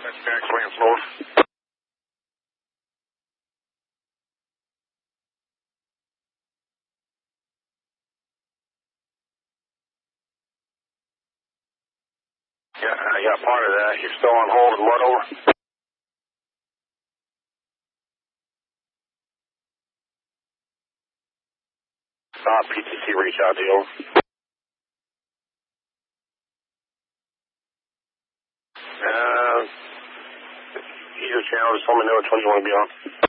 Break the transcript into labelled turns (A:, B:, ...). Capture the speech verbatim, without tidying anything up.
A: That's Jack Lance North. Yeah, I got part of that. You're still on hold and what over? Uh, P T C reach out to you. Uh, either channel, just let me know which one you want to be on.